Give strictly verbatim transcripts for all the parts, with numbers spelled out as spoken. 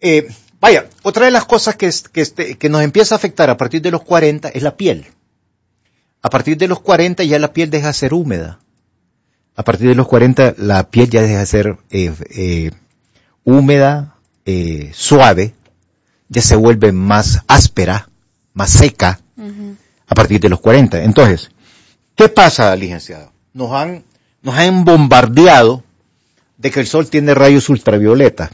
Eh, vaya, otra de las cosas que, es, que, este, que nos empieza a afectar a partir de los cuarenta es la piel. A partir de los cuarenta ya la piel deja de ser húmeda. A partir de los cuarenta la piel ya deja de ser eh, eh, húmeda, eh, suave, ya se vuelve más áspera, más seca, uh-huh. a partir de los cuarenta. Entonces, ¿qué pasa, licenciado? Nos han, nos han bombardeado de que el sol tiene rayos ultravioleta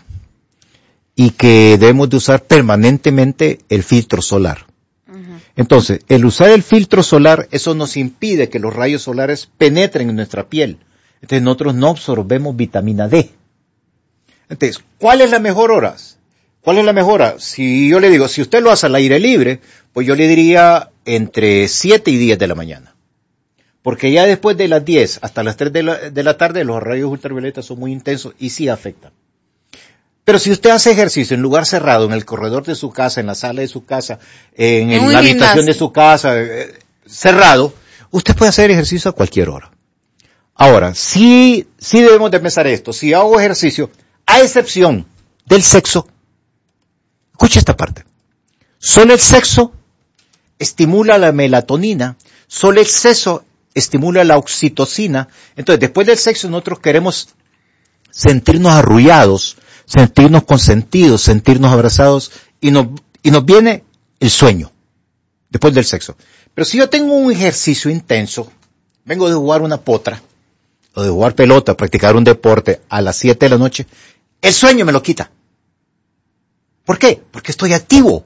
y que debemos de usar permanentemente el filtro solar. Uh-huh. Entonces, el usar el filtro solar, eso nos impide que los rayos solares penetren en nuestra piel. Entonces, nosotros no absorbemos vitamina D. Entonces, ¿cuál es la mejor hora? ¿Cuál es la mejor hora? Si yo le digo, si usted lo hace al aire libre, pues yo le diría entre siete y diez de la mañana. Porque ya después de las diez hasta las tres de la, de la tarde, los rayos ultravioletas son muy intensos y sí afectan. Pero si usted hace ejercicio en lugar cerrado, en el corredor de su casa, en la sala de su casa, en, en la habitación de su casa, eh, cerrado, usted puede hacer ejercicio a cualquier hora. Ahora, sí, sí debemos de pensar esto. Si hago ejercicio, a excepción del sexo, escuche esta parte. Solo el sexo estimula la melatonina, solo el sexo estimula la oxitocina. Entonces, después del sexo nosotros queremos sentirnos arrullados, sentirnos consentidos, sentirnos abrazados, y nos, y nos viene el sueño, después del sexo. Pero si yo tengo un ejercicio intenso, vengo de jugar una potra, o de jugar pelota, practicar un deporte a las siete de la noche, el sueño me lo quita. ¿Por qué? Porque estoy activo.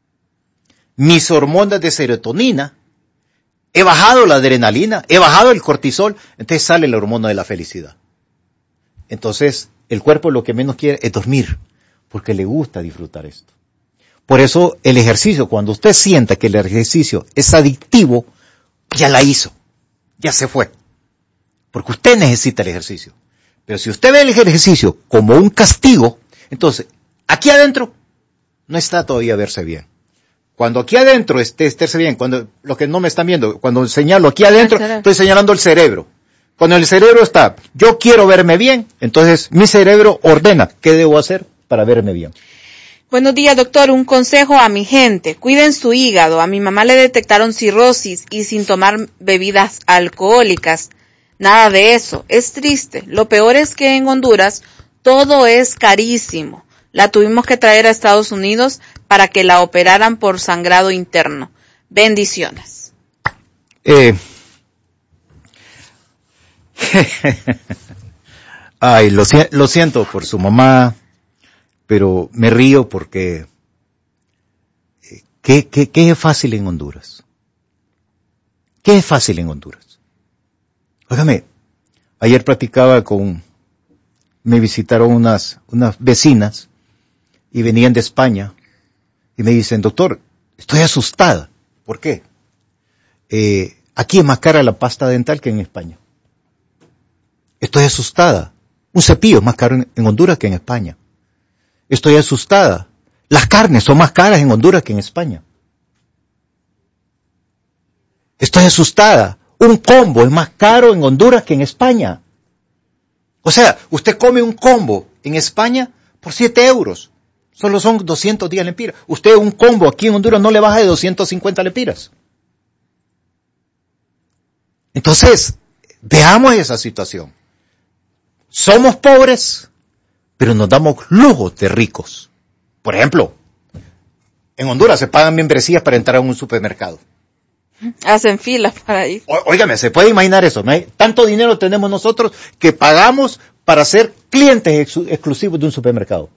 Mis hormonas de serotonina, he bajado la adrenalina, he bajado el cortisol, entonces sale la hormona de la felicidad. Entonces, el cuerpo lo que menos quiere es dormir, porque le gusta disfrutar esto. Por eso, el ejercicio, cuando usted sienta que el ejercicio es adictivo, ya la hizo, ya se fue. Porque usted necesita el ejercicio. Pero si usted ve el ejercicio como un castigo, entonces, aquí adentro, no está todavía verse bien. Cuando aquí adentro esté estése bien, cuando, lo que no me están viendo, cuando señalo aquí adentro, estoy señalando el cerebro. Cuando el cerebro está, yo quiero verme bien, entonces mi cerebro ordena qué debo hacer para verme bien. Buenos días, doctor. Un consejo a mi gente. Cuiden su hígado. A mi mamá le detectaron cirrosis y sin tomar bebidas alcohólicas. Nada de eso. Es triste. Lo peor es que en Honduras todo es carísimo. La tuvimos que traer a Estados Unidos para que la operaran por sangrado interno. Bendiciones. Eh... Ay, lo, lo siento por su mamá, pero me río porque eh, ¿qué, qué, qué es fácil en Honduras? ¿Qué es fácil en Honduras? Óigame, ayer platicaba con, me visitaron unas, unas vecinas y venían de España y me dicen, doctor, estoy asustada. ¿Por qué? Eh, aquí es más cara la pasta dental que en España. Estoy asustada. Un cepillo es más caro en, en Honduras que en España. Estoy asustada. Las carnes son más caras en Honduras que en España. Estoy asustada. Un combo es más caro en Honduras que en España. O sea, usted come un combo en España por siete euros. Solo son doscientos diez lempiras. Usted un combo aquí en Honduras no le baja de doscientos cincuenta lempiras. Entonces, veamos esa situación. Somos pobres, pero nos damos lujos de ricos. Por ejemplo, en Honduras se pagan membresías para entrar a un supermercado. Hacen filas para ir. O, óigame, ¿se puede imaginar eso? ¿No? Tanto dinero tenemos nosotros que pagamos para ser clientes ex- exclusivos de un supermercado.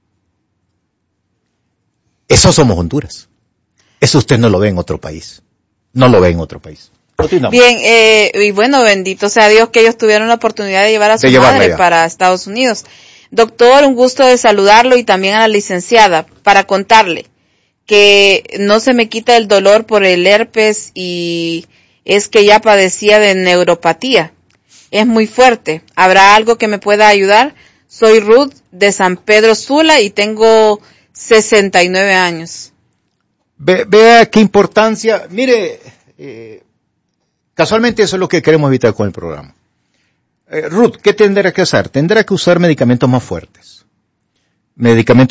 Eso somos Honduras. Eso usted no lo ve en otro país. No lo ve en otro país. Bien, eh, y bueno, bendito sea Dios que ellos tuvieron la oportunidad de llevar a su de madre allá para Estados Unidos. Doctor, un gusto de saludarlo y también a la licenciada para contarle que no se me quita el dolor por el herpes y es que ya padecía de neuropatía. Es muy fuerte. ¿Habrá algo que me pueda ayudar? Soy Ruth de San Pedro Sula y tengo sesenta y nueve años. Ve, vea qué importancia. Mire, eh, casualmente eso es lo que queremos evitar con el programa. Eh, Ruth, ¿qué tendrá que hacer? Tendrá que usar medicamentos más fuertes. Medicamentos